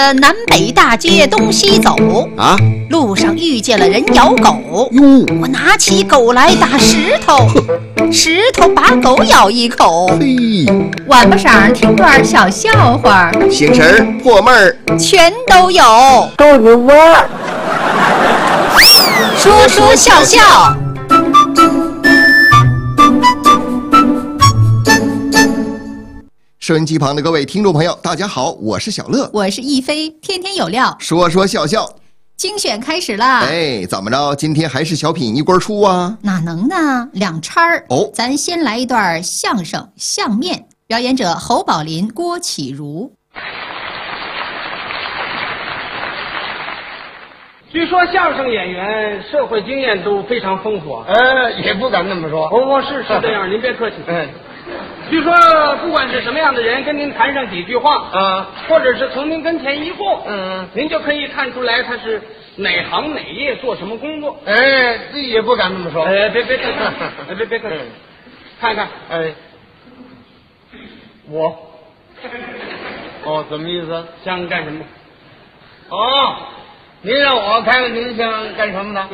南北大街东西走啊， 路上遇见了人咬狗哟， 我拿起狗来打石头，石头把狗咬一口。 嘿， 晚不晌听段小笑话， 醒神儿破闷儿全都有， 都有味儿。 说说笑笑。 收音机旁的各位听众朋友，大家好，我是小乐， 我是亦菲，天天有料， 说说笑笑。 精选开始啦！ 哎，怎么着？今天还是小品一锅出啊？ 哪能呢？两掺儿哦。 咱先来一段相声《相面》，表演者侯宝林、郭启儒。 据说相声演员社会经验都非常丰富啊。 也不敢那么说。 是这样，您别客气。据说不管是什么样的人跟您谈上几句话或者是从您跟前一过，您就可以看出来他是哪行哪业做什么工作。 这也不敢那么说。 别客气，别客气。看看，我， 怎么意思？ 想干什么？ 您让我看看您想干什么呢？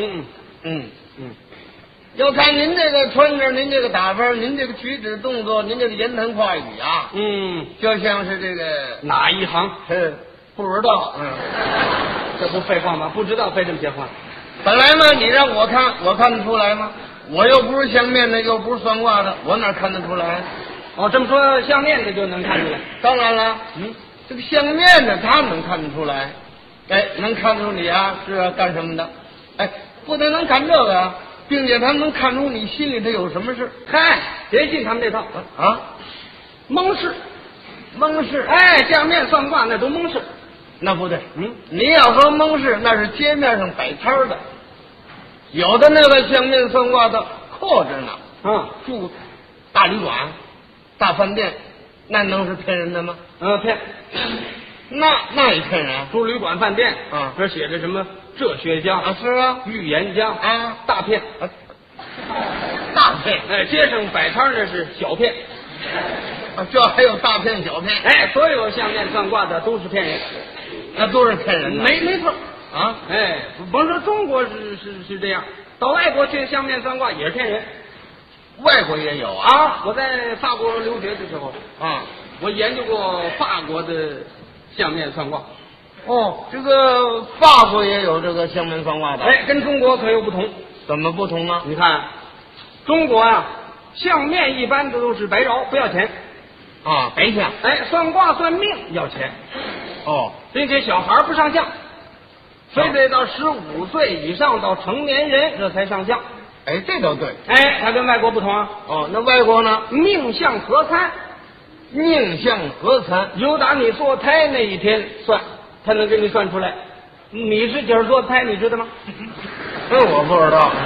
要看您这个穿着，您这个打扮，您这个举止动作，您这个言谈话语啊，就像是这个哪一行？ 不知道。 这不废话吗？不知道费这么些话。 本来嘛，你让我看，我看得出来吗？我又不是相面的，又不是算卦的，我哪看得出来？ 这么说相面的就能看出来。 当然了，这个相面的他能看得出来，能看出你啊是干什么的，不但能看这个啊，并且他能看出你心里头有什么事。 别信他们这套蒙事，相面算卦那都蒙事。 那不对，你要说蒙事，那是街面上摆摊的，有的那个相面算卦的阔着呢，住大旅馆、大饭店，那能是骗人的吗？ 骗。 那也骗人。 住旅馆饭店这写着什么哲学家是啊， 预言家大骗大骗。 街上摆摊的是小骗这还有大骗小骗。 所有相面算卦的都是骗人， 那都是骗人的。 没错甭说中国是这样，到外国去相面算卦也是骗人。 外国也有我在法国留学的时候我研究过法国的相面算卦。 这个法国也有这个相面算卦的。 跟中国可有不同。 怎么不同呢？ 你看中国相面一般都是白饶，不要钱白相。 算卦算命要钱并且小孩不上相，非得到15岁以上到成年人这才上相。 这都对。 它跟外国不同那外国呢？ 命相合参。 命相合参， 有打你做胎那一天算，他能给你算出来。你是几儿做胎，你知道吗？ 我不知道。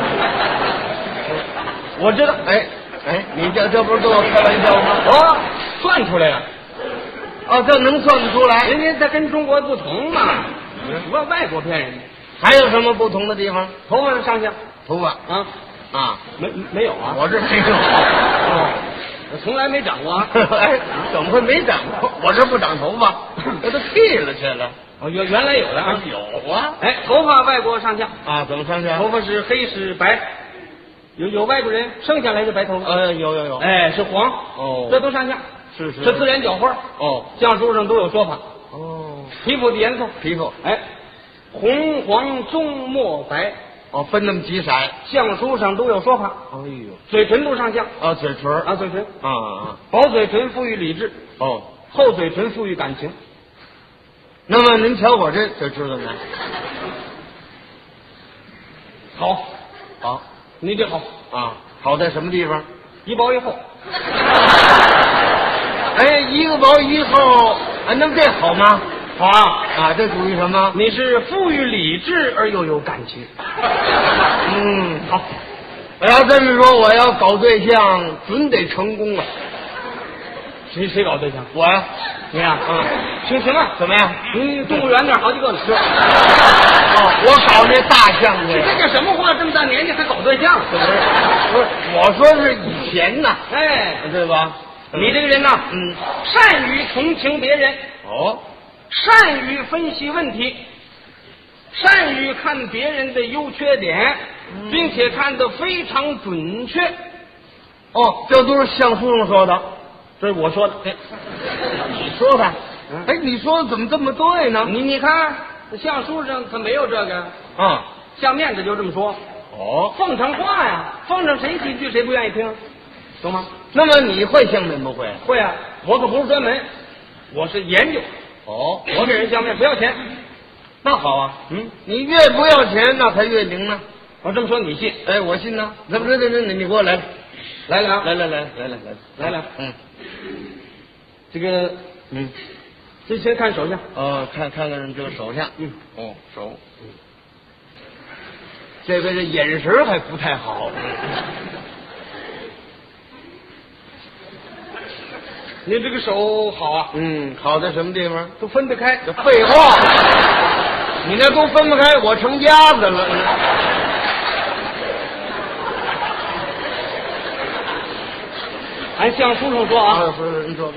我知道。 你这不是跟我开玩笑吗？ 算出来了。 这能算得出来？ 人家他跟中国不同嘛。外国骗人。 还有什么不同的地方？ 头发上相。 头发没有我这没有。 我从来没长过怎么会没长过？我这不长头发，我都剃了去了。 原来有的有啊。 头发外国上相怎么上相？ 头发是黑是白？有外国人生下来就白头发。 有。 是黄这都上相。 是这自然搅和相书上都有说法。皮肤的颜色，红黄棕墨白。 分那么几色， 相书上都有说法。嘴唇都上相。 嘴唇嘴唇薄嘴唇富于理智，厚嘴唇富于感情。 那么您瞧我这就知道呢。好， 你这好好在什么地方？ 一薄一厚。 一个薄一厚，那么这好吗？好这属于什么？ 你是富于理智而又有感情。 好。我要这么说，我要搞对象准得成功啊。 谁搞对象？ 我呀。 你呀？行怎么样？ 你动物园那儿好几个呢。 我搞那大象去。 这叫什么话？这么大年纪还搞对象？ 不是，我说是以前呢。 对吧？你这个人呐，善于同情别人。 善于分析问题，善于看别人的优缺点，并且看得非常准确。 哦，这都是相书上说的， 这是我说的。 你说看。哎，你说的怎么这么对呢？ 你看，相书上它没有这个啊， 相面的就这么说。 哦， 奉承话呀，奉承谁几句谁不愿意听，懂吗？ 那么你会相面不会？ 会啊，我可不是专门，我是研究。 哦， 我给人相面不要钱。 那好啊，你越不要钱，那才越灵呢。 我这么说你信？ 哎，我信呢。那不是，你给我来两， 来，这个，这先看手相。 看这个手相。手。这位这眼神还不太好。 你这个手好啊。 好在什么地方？ 都分得开。 这废话，你那都分不开，我成家子了。 按相书上说啊， 不是，你说吧。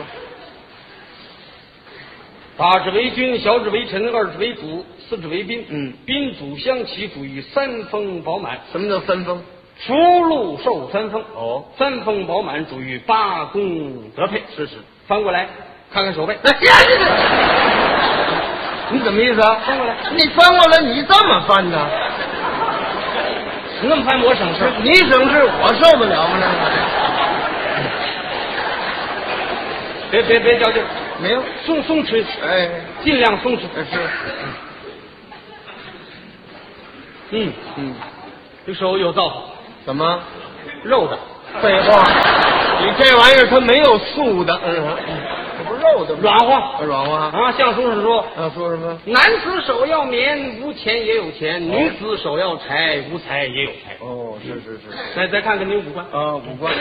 大指为君，小指为臣，二指为主，四指为宾。宾主相齐，主于三丰饱满。 什么叫三丰？ 福禄寿三丰。三丰饱满，主于八宫德配。 是。 翻过来看看手背。 哎呀，你怎么意思啊？ 翻过来， 你翻过来，你这么翻呢？ 你那么翻我省事， 你省事，我受得了吗？ 别较劲， 没有， 松弛， 哎， 尽量松弛。 是， 这手有造化。 怎么？ 肉的。 废话，你这玩意儿它没有素的，这不肉的吗？ 软化啊！ 相书上说， 说什么？ 男子手要棉，无钱也有钱；女子手要财，无财也有财。 是。 再看看你五官五官，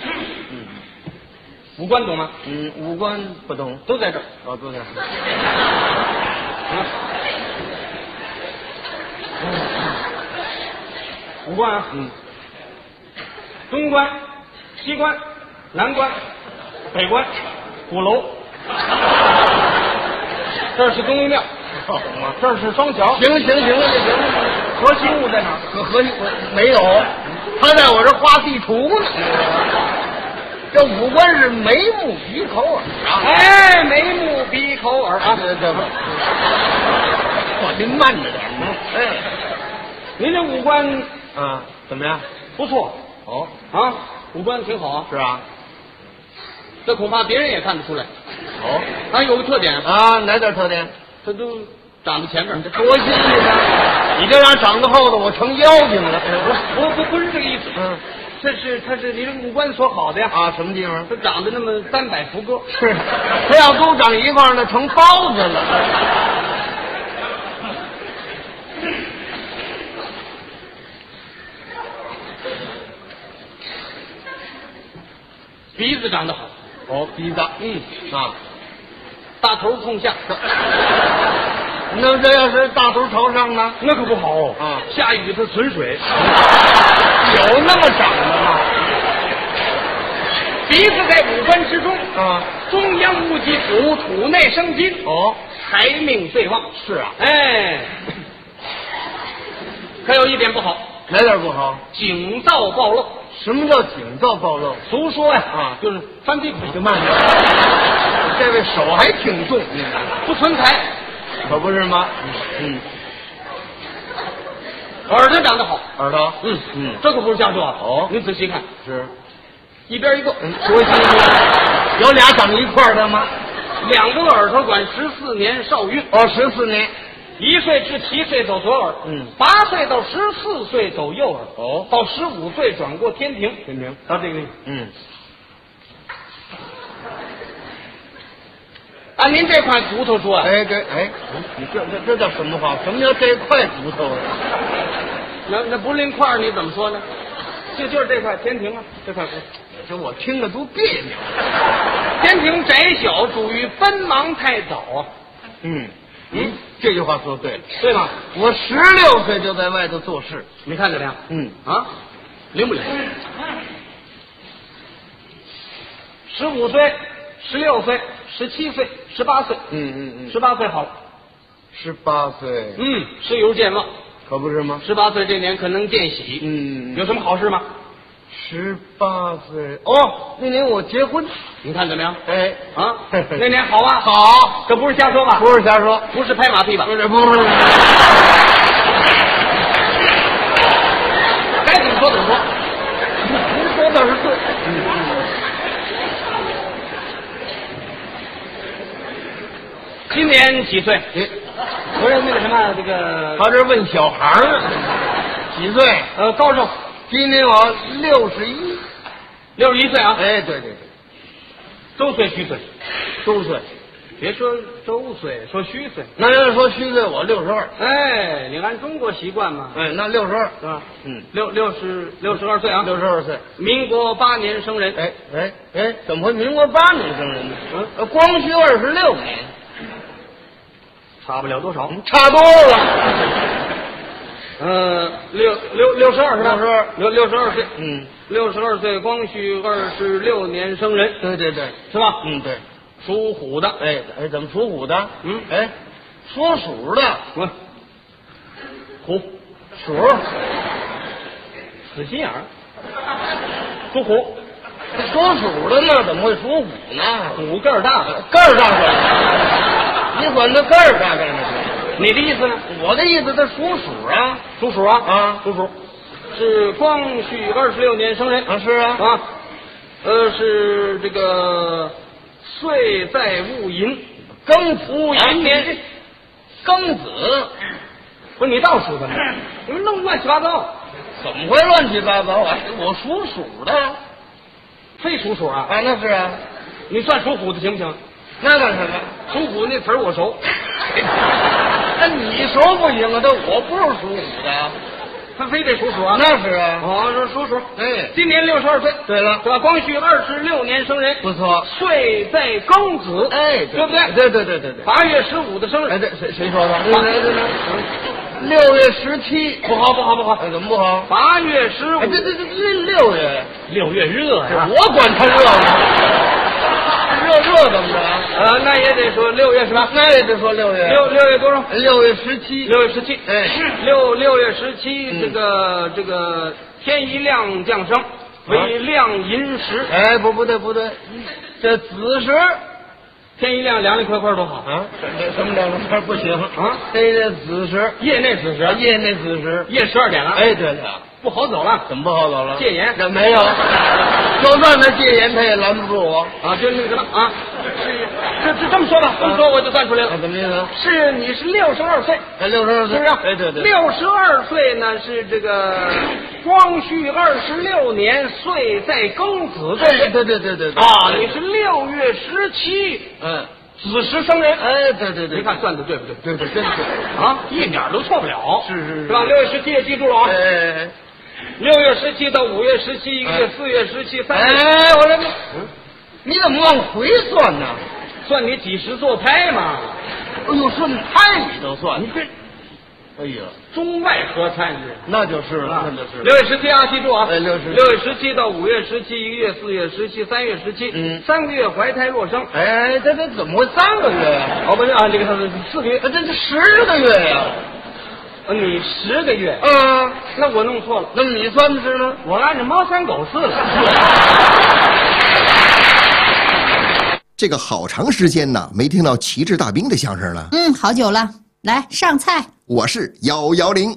五官懂吗？ 五官不懂， 都在这儿。 都在这儿。 五官啊，东关、西关、南关、北关、鼓楼，这是东岳庙，这是双桥。 行了， 核心物在哪儿？ 核心没有，他在我这画地图呢。这五官是眉目鼻口耳啊！ 哎，眉目鼻口耳啊！ 这不，我您慢着点。哎， 您这五官怎么样？ 不错。五官挺好啊。 是啊， 这恐怕别人也看得出来。他有个特点啊，哪点特点？ 他都长在前面。 这多新鲜啊！你这样长在后头，我成妖精了。 不是这个意思。他是你这五官所好的呀。 什么地方？ 他长得那么300伏歌。 是，他要都长一块儿，那成包子了。 鼻子长得好。 鼻子。 大头冲下。 那这要是大头朝上呢？ 那可不好下雨它存水。 有那么长的吗？ 鼻子在五官之中中央戊己土，土内生金。财命最旺。 是啊。 哎，可有一点不好。 哪点不好？ 景躁暴露。 什么叫景躁暴露？ 俗说呀就是翻屁股。 就慢点，这位手还挺重， 不存财， 可不是吗？ 耳朵长得好。 耳朵， 这可不是瞎说。您仔细看， 是一边一个， 多新鲜！有俩长一块的吗 ？2个耳朵管14年少运。 14年。 1岁至7岁走左耳，8岁到14岁走右耳，到15岁转过天庭。到这个地方。按您这块骨头说你这叫什么话？什么叫这块骨头？ 那不是另块你怎么说呢？就是这块天庭啊，这块骨头。 这我听着都别扭。 天庭窄小，主于奔忙太早啊。 这句话说对了， 对吧？ 我16岁就在外头做事， 你看怎么样？灵不灵？15岁、16岁、 17岁、18岁。18岁好了。 18岁。 是有健忘， 可不是吗 ？18岁这年可能见喜。有什么好事吗 ？18岁哦，那年我结婚， 你看怎么样？ 哎啊，那年好啊， 好， 这不是瞎说吧？ 不是瞎说， 不是拍马屁吧？ 不是。 该怎么说怎么说。 您说倒是对。 今年几岁？不是那个什么，这个他这问小孩呢，几岁？ 高寿？ 今年我61 岁啊！ 哎，对， 周岁虚岁， 周岁， 别说周岁，说虚岁。 那要是说虚岁，我62。 哎，你按中国习惯嘛。 哎，那62 啊，62岁啊 ，62岁， 民国8年生人。 哎，怎么会民国8年生人呢？光绪26年， 差不了多少， 差多了。 62是吧？62岁。62岁，光绪26年生人。 对， 是吧？ 对， 属虎的。 哎，怎么属虎的？说属的。 虎， 鼠， 死心眼儿。属虎， 说属的呢，怎么会属虎呢？ 虎个儿大， 个儿大个，你管他个儿大干什么？ 你的意思呢？ 我的意思，他属鼠啊， 属鼠啊，属鼠，是光绪26年生人啊，是啊， 是这个岁在戊寅， 庚子戊寅年， 庚子， 不是你倒数的吗？你们弄乱七八糟， 怎么会乱七八糟啊？我属鼠的， 非属鼠啊？ 啊，那是啊， 你算属虎的行不行？ 那干什么？ 属虎那词儿我熟。 那你熟不行啊？我不是属虎的， 他非得属鼠啊？ 那是啊。 是属鼠。 哎， 今年62岁。 对了， 对吧？光绪26年生人， 不错。 岁在庚子， 哎， 对不对？ 对。 8月15的生日。 哎，对，谁说的？6月17。 不好。 怎么不好 ？8月15。 哎，这6月 ，6月热呀！ 我管他热呢。热怎么着？ 那也得说6月是吧？ 那也得说6月。 6月多少 ？6月17。 6月17。 哎 ，6月17，这个天一亮降生，为亮寅时。 哎，不对，这子时。 天一亮，凉凉快快多好啊！什么凉快不行啊？ 这子时， 夜内子时，夜12点了。 哎，对了， 不好走了。 怎么不好走了？ 戒严？ 这没有，就算他戒严，他也拦不住我啊！就那个什么啊，这么说吧，这么说我就算出来了。 怎么意思？ 是你是62岁， 哎，62岁， 是不是？ 哎，对。 62岁呢是这个光绪26年，岁在庚子， 对。 啊，你是6月17。子时生人， 哎，对， 你看算的对不对？ 对，真是啊，一点都错不了， 是吧？6月17也记住了啊！6月17到5月17，1个月4月17，3月。 哎，我来，你怎么往回算呢？ 算你几时做拍嘛？ 哎呦，顺拍你都算， 你这， 哎呀， 中外合参是， 那就是了 ，6月17啊，记住啊！ 哎，6 月17到5月17，1个月4月17，3月17，3个月怀胎若生。 哎，这怎么会3个月呀？ 不是啊，这个他是4个月， 这10个月呀。 你10个月？那我弄错了。 那么你算的是呢？ 我按照猫3狗4了。 这个好长时间呢，没听到旗帜大兵的相声了。 好久了。来上菜。 我是110。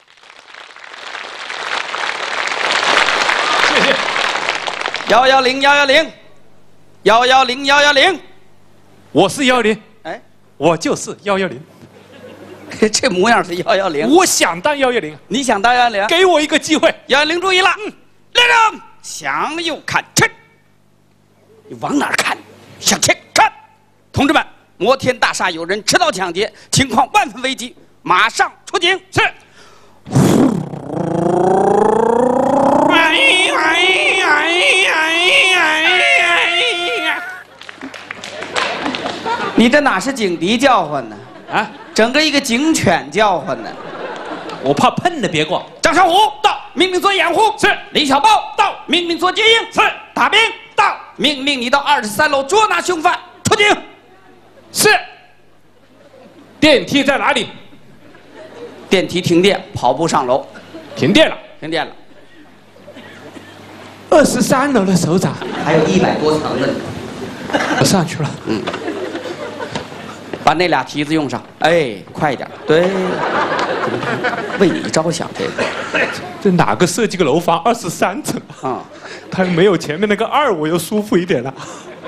谢谢。110，我是110。 哎， 我就是110。 这模样是110。 我想当110。 你想当110？ 给我一个机会。 110注意了，来人，向右看齐。你往哪儿看？向前看。同志们，摩天大厦有人持刀抢劫，情况万分危急，马上出警。 是。 你这哪是警笛叫唤呢？ 啊， 整个一个警犬叫唤呢。 我怕喷的，别过。 张少虎到，命令做掩护。 是。 李小豹到，命令做接应。 是。 大兵到，命令你到23楼捉拿凶犯。出警。 警。 是。电梯在哪里？ 电梯停电，跑步上楼。 停电了。 停电了。 23楼的首长， 还有100多层呢。 我上去了。 把那俩梯子用上。哎，快一点。对，为你着想，这个。 这哪个设计个楼房23层啊？ 它没有前面那个2，我又舒服一点了。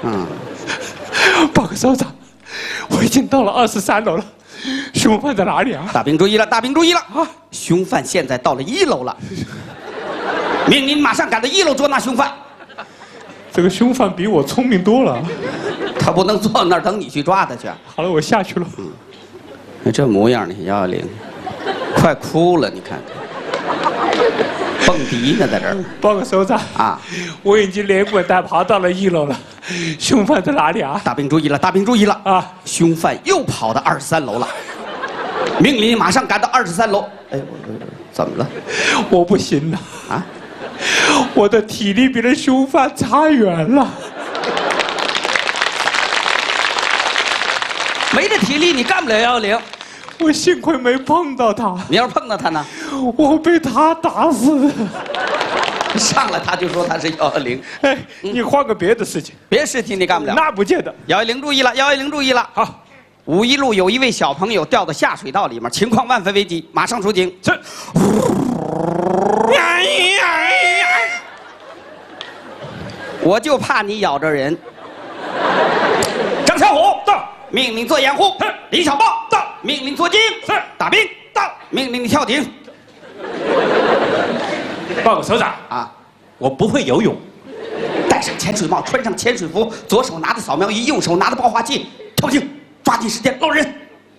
报告首长，我已经到了23楼了。凶犯在哪里啊？ 大兵注意了，大兵注意了啊！凶犯现在到了1楼了。 命令马上赶到1楼捉拿凶犯。 这个凶犯比我聪明多了， 他不能坐那儿等你去抓他去。 好了，我下去了。 这模样呢，110，快哭了，你看看，蹦迪呢在这儿。 报告首长啊，我已经连滚带爬到了1楼了，凶犯在哪里啊？ 大兵注意了，大兵注意了啊！凶犯又跑到23楼了。命令马上赶到23楼。哎，怎么了？ 我不行了啊！ 我的体力比那凶犯差远了。 没这体力，你干不了110。 我幸亏没碰到他。 你要是碰到他呢？ 我被他打死。 上来他就说他是110。 哎，你换个别的事情。 别的事情你干不了。 那不见得。 110注意了，110注意了。 好。 51路有一位小朋友掉到下水道里面，情况万分危急，马上出警。 是。 我就怕你咬着人。张小虎到，命令做掩护。李小豹到，命令做精。是。大兵到，命令你跳井。 报告首长啊， 我不会游泳。 戴上潜水帽，穿上潜水服，左手拿着扫描仪，右手拿着爆化器，跳井。 抓紧时间捞人！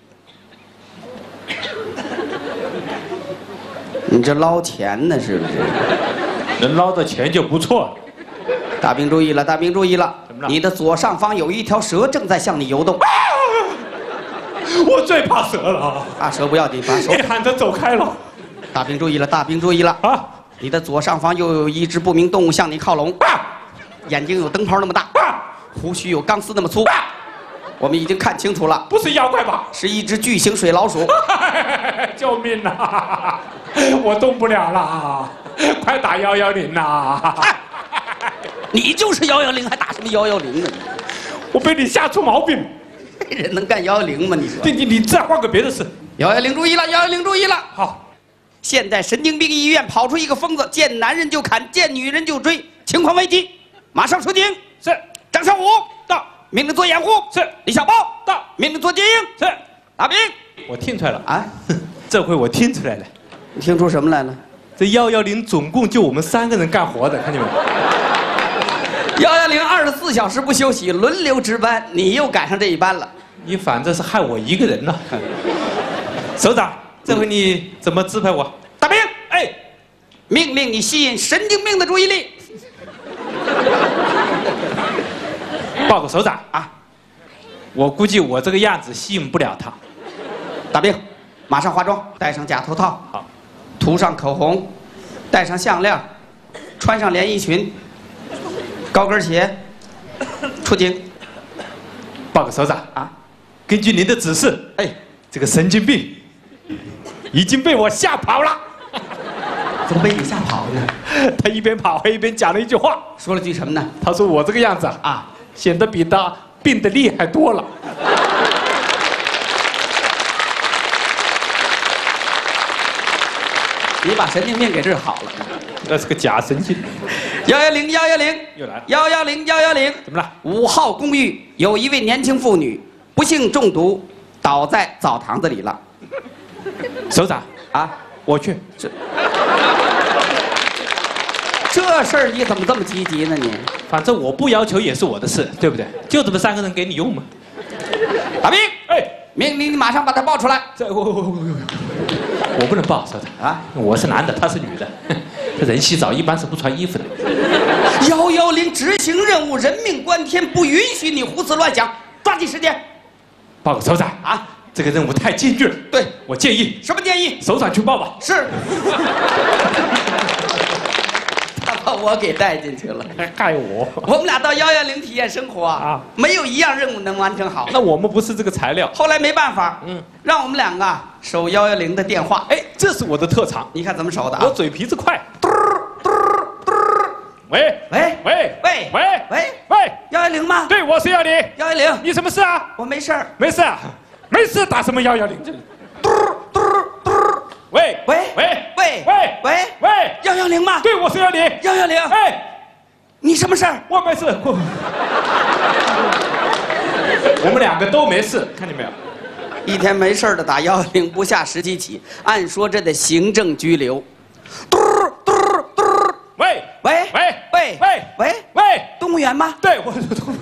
你这捞钱呢是不是？ 能捞到钱就不错了。 大兵注意了，大兵注意了！ 怎么了？ 你的左上方有一条蛇正在向你游动。 我最怕蛇了。 怕蛇不要紧，把手。 你喊他走开了。 大兵注意了，大兵注意了！啊！你的左上方又有一只不明动物向你靠拢。眼睛有灯泡那么大。胡须有钢丝那么粗。 我们已经看清楚了， 不是妖怪吧？ 是一只巨型水老鼠。 救命啊！我动不了了，快打110呐！ 你就是110，还打什么110呢？ 我被你吓出毛病。 人能干110吗？你说？ 你再换个别的事。 110注意了，110注意了。 好， 现在神经病医院跑出一个疯子，见男人就砍，见女人就追，情况危急，马上出警。 是。 张小虎到。 命令做掩护，是李小豹到。命令做接应，是大兵。 我听出来了啊，这回我听出来了。 你听出什么来了？ 这110总共就我们3个人干活的，看见没有 ？110 24小时不休息，轮流值班，你又赶上这一班了。 你反正是害我一个人了。首长，这回你怎么支配我？ 大兵，哎，命令你吸引神经病的注意力。 报告首长啊，我估计我这个样子吸引不了他。 大兵，马上化妆，戴上假头套，好，涂上口红，戴上项链，穿上连衣裙，高跟鞋，出警。 报告首长啊，根据您的指示，哎，这个神经病已经被我吓跑了。 怎么被你吓跑呢？ 他一边跑还一边讲了一句话， 说了句什么呢？ 他说我这个样子啊，显得比他病得厉害多了。 你把神经病给治好了， 那是个假神经。 110，110， 又来了。 110，110， 怎么了 ？5号公寓有一位年轻妇女不幸中毒，倒在澡堂子里了。 首长啊， 我去。 这事儿你怎么这么积极呢？你反正我不要求也是我的事，对不对？就这么3个人给你用嘛。 大兵， 哎， 命令你马上把他抱出来。 我不能抱，首长啊，我是男的，他是女的。这人洗澡一般是不穿衣服的。 110执行任务，人命关天，不允许你胡思乱想，抓紧时间。 报告首长啊，这个任务太艰巨了。 对， 我建议。 什么建议？ 首长去抱吧。 是。他把我我给带进去了， 还害我。 我们俩到110体验生活啊，没有一样任务能完成好。 那我们不是这个材料。 后来没办法，让我们两个守110的电话。 哎，这是我的特长， 你看怎么守的啊？ 我嘴皮子快。喂喂喂喂喂喂喂 ，110吗？ 对，我是110。 110， 你什么事啊？ 我没事儿。 没事啊，没事，打什么110？喂喂喂喂喂喂喂 ，110吗？ 对，我是110。 110， 哎， 你什么事儿？ 我没事。我们两个都没事，看见没有？ 一天没事的打110，不下10几起，按说这得行政拘留。 喂喂喂喂喂喂喂， 动物园吗？ 对，我是动物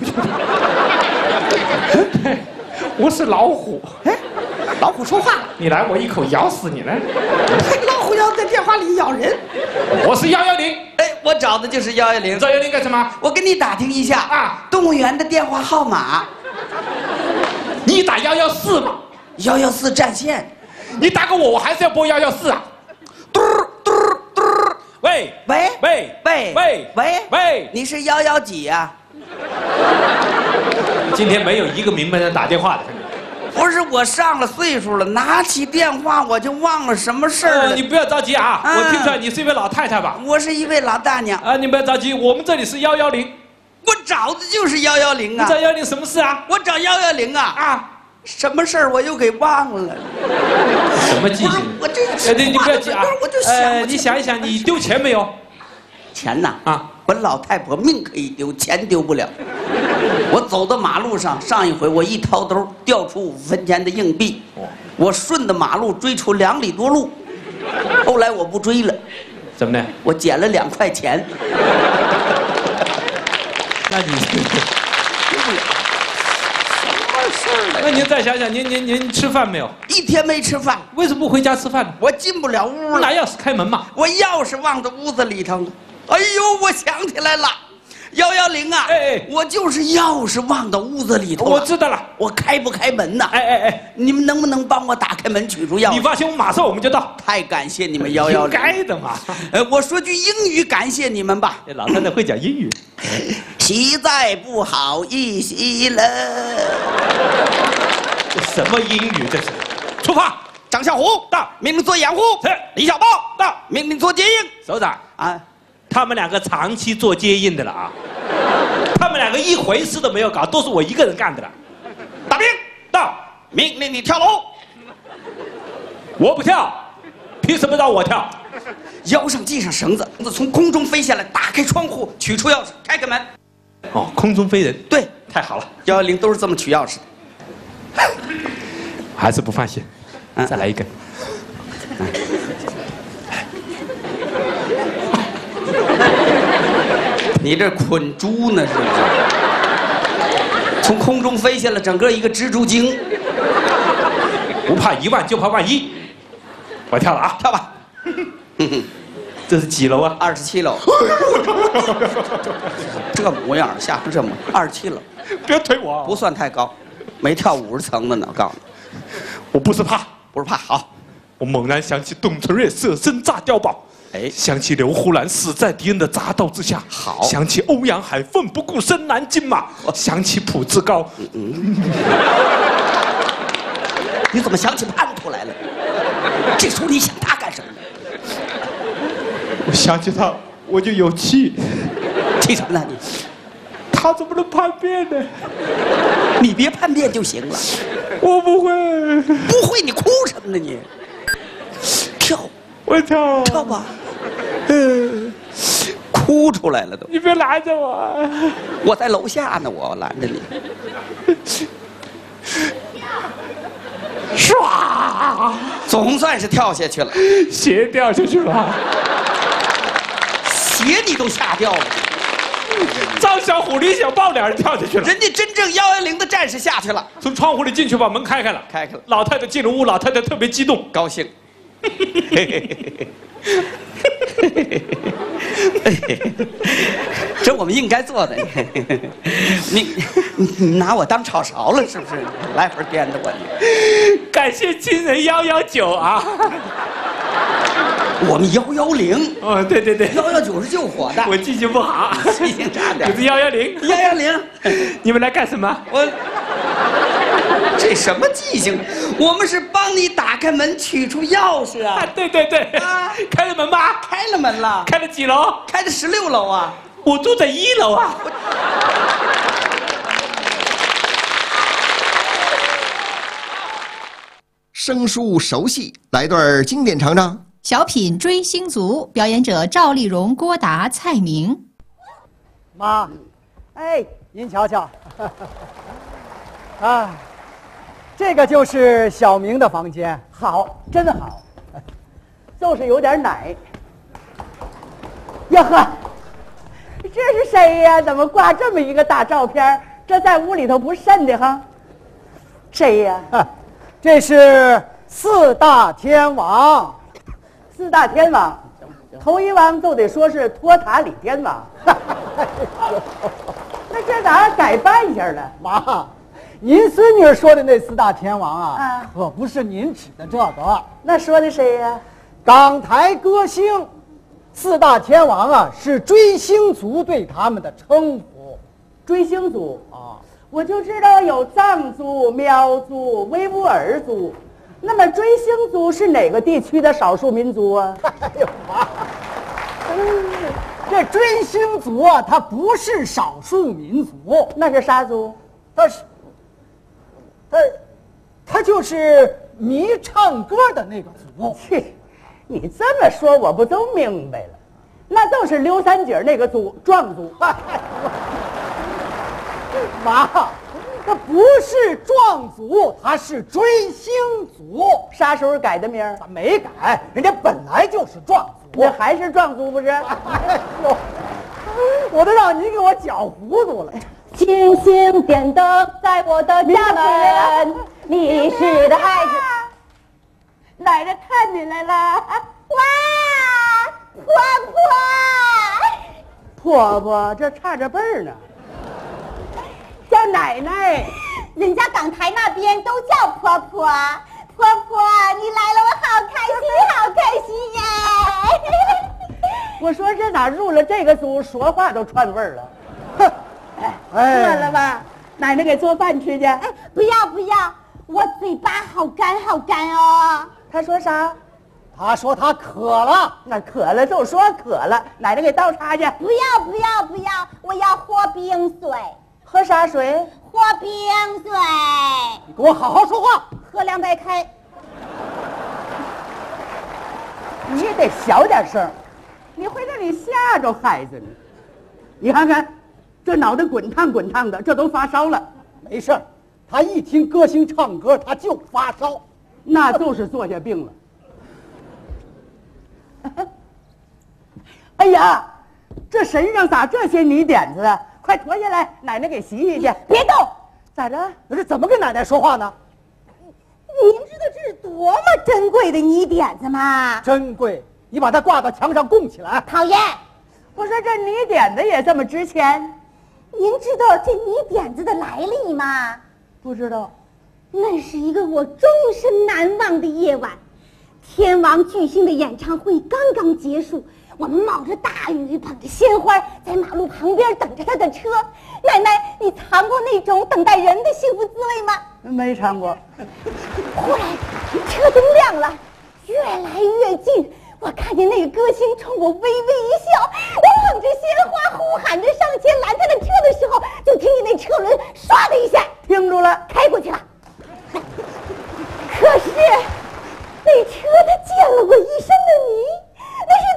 园。我是老虎。 哎，老虎说话了。 你来，我一口咬死你来。 老虎要在电话里咬人。 我是110。 哎，我找的就是110。 你找110干什么？ 我跟你打听一下啊， 动物园的电话号码。 你打114嘛 ？114占线。 你打给我，我还是要拨114啊。喂喂喂喂喂喂喂， 你是110几呀？ 今天没有一个明白人打电话的。 不是，我上了岁数了，拿起电话我就忘了什么事儿了。 你不要着急啊，我听出来你是一位老太太吧？ 我是一位老大娘啊，你不要着急，我们这里是110。 我找的就是110啊。 你找110什么事啊？ 我找110啊啊， 什么事儿我又给忘了。 什么记性？ 我这你不要急啊。 我就想， 你想一想，你丢钱没有？ 钱呐啊， 我老太婆命可以丢，钱丢不了。我走到马路上，上一回我一掏兜掉出5分钱的硬币，我顺着马路追出2里多路，后来我不追了。 怎么的？ 我捡了2块钱。 那你丢不了。什么事儿呢？ 那您再想想，您吃饭没有？ 一天没吃饭。 为什么不回家吃饭呢？ 我进不了屋了。 拿钥匙开门嘛。 我钥匙忘在屋子里头了。哎呦，我想起来了，110啊！ 哎， 我就是钥匙忘到屋子里头了。 我知道了， 我开不开门呐？ 哎， 你们能不能帮我打开门取出钥匙？ 你放心，马上我们就到。 太感谢你们110。 应该的嘛。 我说句英语感谢你们吧。 老太太会讲英语。 实在不好意思了。 这什么英语这是？出发。 张小虎到，命令做掩护。 是。 李小豹到，命令做接应。 首长啊， 他们两个长期做接应的了啊。他们两个一回事都没有搞，都是我一个人干的了。 大兵到， 命令你跳楼。 我不跳，凭什么让我跳？ 腰上系上绳子，从空中飞下来，打开窗户，取出钥匙，开开门。 哦，空中飞人。 对， 太好了。 110都是这么取钥匙的。 还是不放心，再来一根。 你这捆猪呢是不是？从空中飞下来，整个一个蜘蛛精。 不怕1万，就怕万一。我跳了啊， 跳吧。 这是几楼啊 ？27楼。这模样，吓成这模样，27楼。 别推我， 不算太高，没跳50层的呢。我告诉你， 我不是怕， 不是怕。好， 我猛然想起董存瑞舍身炸碉堡。 哎， 想起刘胡兰死在敌人的铡刀之下， 好； 想起欧阳海奋不顾身南京马，想起蒲志高。 你怎么想起叛徒来了？这时候你想他干什么呢？ 我想起他，我就有气。 气什么呢你？ 他怎么能叛变呢？ 你别叛变就行了。 我不会。 不会，你哭什么呢你？跳。 我跳吧，哭出来了都。 你别拦着我， 我在楼下呢，我拦着你。唰，总算是跳下去了。 鞋掉下去了， 鞋你都吓掉了。 张小虎、李小豹俩人跳下去了， 人家真正110的战士下去了， 从窗户里进去，把门开开了，老太太进了屋，老太太特别激动， 高兴。这我们应该做的。你拿我当炒勺了是不是？来回颠的我。 感谢亲人119啊！ 我们110。 哦，对对对 ，119是救火的。 我记性不好， 记性差点。 不是110。 110， 你们来干什么？ 这什么记性？我们是帮你打开门，取出钥匙啊！ 对对对，开了门吗？ 开了门了。 开了几楼？ 开的16楼啊！ 我住在1楼啊。 生疏熟悉，来段经典唱唱。 小品《追星族》，表演者赵丽蓉、郭达、蔡明。 妈，哎，您瞧瞧，啊，这个就是小明的房间，好，真好，就是有点奶。呀呵，这是谁呀？怎么挂这么一个大照片？这在屋里头不瘆得慌？谁呀？这是4大天王。4大天王，头一王就得说是托塔李天王。那这咋改扮相了？妈，您孙女说的那4大天王啊，可不是您指的这个。那说的谁呀？港台歌星4大天王啊，是追星族对他们的称呼。追星族啊，我就知道有藏族、苗族、维吾尔族。那么追星族是哪个地区的少数民族啊？哎呦妈！这追星族啊，它不是少数民族，那是啥族？它就是迷唱歌的那个族。切，你这么说我不都明白了？那就是刘三姐那个族，壮族。妈，它不是壮族，它是追星族。啥时候改的名儿？没改，人家本来就是壮族。我还是壮族不是？哎呦，我都让你给我搅糊涂了。星星点灯在我的家门，你是的孩子，奶奶看你来了。哇，婆婆，这差着辈儿呢。叫奶奶， 人家港台那边都叫婆婆。婆婆，你来了，我好开心，好开心呀！ 我说这哪入了这个族，说话都串味儿了。哼，饿了吧？奶奶给做饭吃去。 哎，不要不要，我嘴巴好干好干哦。 他说啥？他说他渴了。那渴了就说渴了，奶奶给倒茶去。 不要不要不要，我要喝冰水。 喝啥水？ 喝冰水。 你给我好好说话。 喝2杯开。 你也得小点声，你会让你吓着孩子呢。你看看，这脑袋滚烫滚烫的，这都发烧了。没事儿，他一听歌星唱歌他就发烧，那就是坐下病了。哎呀，这身上咋这些泥点子啊？快脱下来，奶奶给洗洗去。 别动！ 咋着？我这怎么跟奶奶说话呢？ 您知道这是多么珍贵的泥点子吗？ 珍贵，你把它挂到墙上供起来。 讨厌！ 我说这泥点子也这么值钱？ 您知道这泥点子的来历吗？ 不知道。 那是一个我终身难忘的夜晚，天王巨星的演唱会刚刚结束，我们冒着大雨，捧着鲜花，在马路旁边等着他的车。奶奶，你尝过那种等待人的幸福滋味吗？ 没尝过。 忽然，车灯亮了，越来越近。我看见那个歌星冲我微微一笑，我捧着鲜花呼喊着上前拦他的车的时候，就听见那车轮唰的一下停住了， 开过去了。可是那车它溅了我一身的泥，那是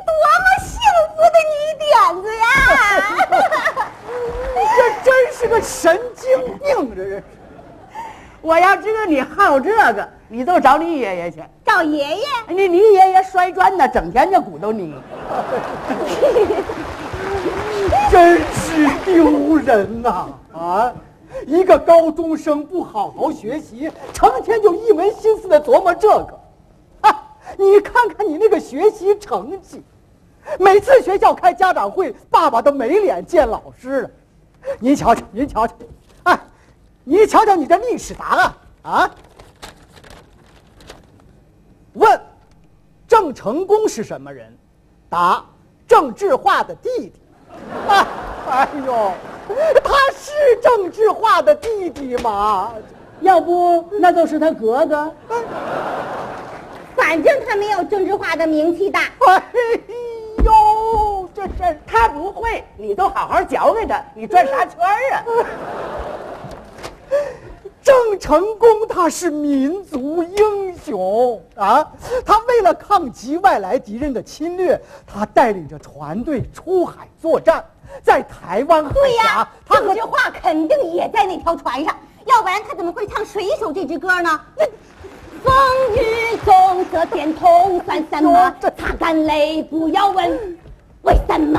多么幸福的泥点子呀！ 这真是个神经病，这是。我要知道你好这个，你就找你爷爷去。 找爷爷？ 你爷爷摔砖呢，整天就鼓捣你。真是丢人呐！啊，一个高中生不好好学习，成天就一门心思的琢磨这个。啊，你看看你那个学习成绩，每次学校开家长会，爸爸都没脸见老师了。您瞧瞧，您瞧瞧，哎。你瞧瞧你这历史答案啊！问，郑成功是什么人？答：郑智化的弟弟。哎呦，他是郑智化的弟弟吗？要不那就是他哥哥。 反正他没有郑智化的名气大。 哎呦，这事他不会，你都好好教给他，你转啥圈啊？郑成功他是民族英雄啊！他为了抗击外来敌人的侵略，他带领着船队出海作战，在台湾海峡。 郑智化肯定也在那条船上，要不然他怎么会唱《水手》这支歌呢？风雨中这点痛算什么？擦干泪，不要问为什么。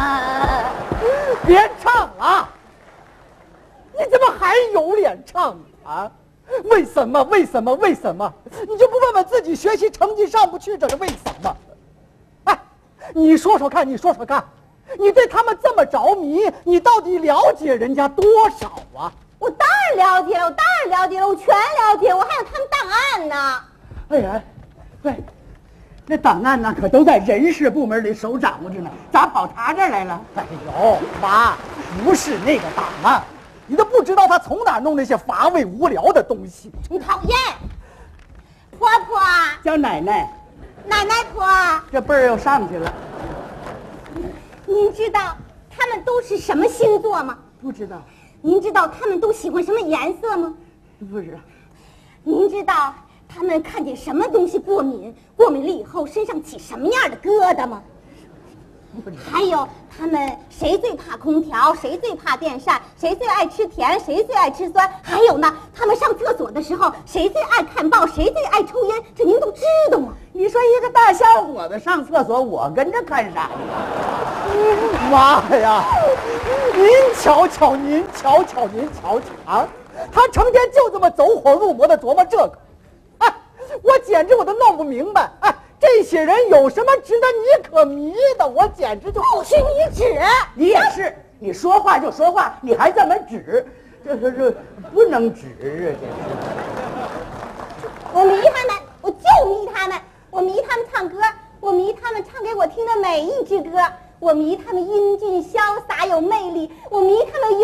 别唱了，你怎么还有脸唱啊？为什么？为什么？为什么？你就不问问自己学习成绩上不去，这是为什么？哎，你说说看，你说说看，你对他们这么着迷，你到底了解人家多少啊？ 我当然了解了，我当然了解了，我全了解，我还有他们档案呢。 哎呀，对，那档案呢可都在人事部门里手掌握着呢，咋跑他这儿来了？哎呦，妈，不是那个档案，你都不知道他从哪弄那些乏味无聊的东西。 你讨厌，婆婆叫奶奶， 奶奶婆， 这辈儿又上去了。 您知道他们都是什么星座吗？ 不知道。 您知道他们都喜欢什么颜色吗？ 不知道。 您知道他们看见什么东西过敏，过敏了以后身上起什么样的疙瘩吗？还有他们谁最怕空调，谁最怕电扇，谁最爱吃甜，谁最爱吃酸，还有呢，他们上厕所的时候谁最爱看报，谁最爱抽烟，这您都知道吗？ 你说一个大小伙子上厕所，我跟着看啥呀？妈呀！您瞧瞧，您瞧瞧，您瞧瞧啊！他成天就这么走火入魔的琢磨这个，哎，我简直我都弄不明白，哎，这些人有什么值得你可迷的？我简直就不许你指！ 你也是，你说话就说话，你还这么指，这不能指啊！这是。 我迷他们，我就迷他们，我迷他们唱歌，我迷他们唱给我听的每一支歌。我迷他们英俊潇洒有魅力，我迷他们